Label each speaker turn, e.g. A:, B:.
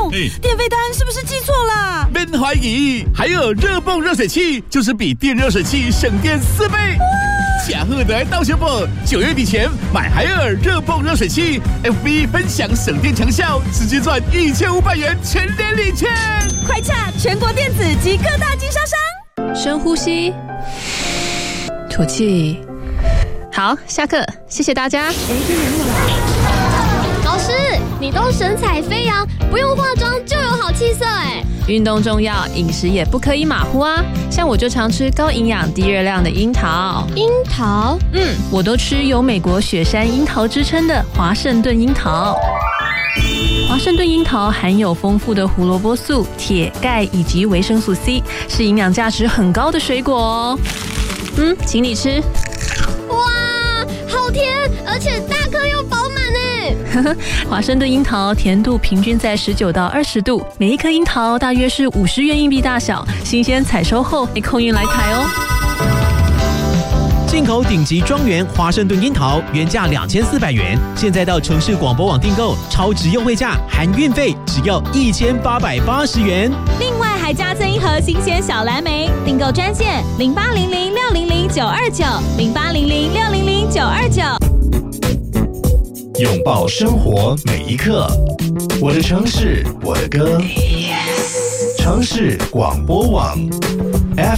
A: 电费单是不是记错了？
B: 别怀疑，还有热泵热水器，就是比电热水器省电4倍。假贺的到修补，9月底前买海尔热泵热水器 ，FB 分享省电强效，直接赚1500元全年礼券。
A: 快洽全国电子及各大经销商。
C: 深呼吸，吐气。好，下课，谢谢大家。
D: 老师，你都神采飞扬，不用化妆就有好气色哎。
C: 运动重要，饮食也不可以马虎啊。像我就常吃高营养低热量的樱桃。
D: 樱桃？
C: 我都吃有美国雪山樱桃之称的华盛顿樱桃。华盛顿樱桃含有丰富的胡萝卜素、铁、钙以及维生素 C， 是营养价值很高的水果哦。请你吃。
D: 哇，好甜，而且大颗又饱满哎。
C: 华盛顿樱桃甜度平均在19到20度，每一颗樱桃大约是50元硬币大小，新鲜采收后你空运来台哦。
E: 进口顶级庄园华盛顿樱桃，原价2400元，现在到城市广播网订购，超值优惠价，含运费只要1880元。
A: 另外还加赠一盒新鲜小蓝莓，订购专线0800600929，0800600929。
F: 拥抱生活每一刻，我的城市，我的歌。城市广播网。